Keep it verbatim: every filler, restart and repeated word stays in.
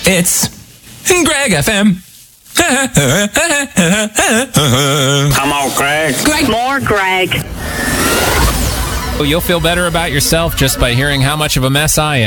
It's Greg F M. Come on, Greg. Greg. More Greg. You'll feel better about yourself just by hearing how much of a mess I am.